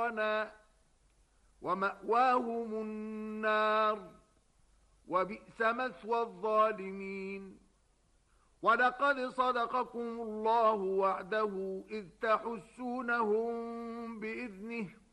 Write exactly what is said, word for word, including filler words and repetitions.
خسرانا ومأواهم النار وبئس مثوى الظالمين. ولقد صدقكم الله وعده إذ تحسونهم بإذنه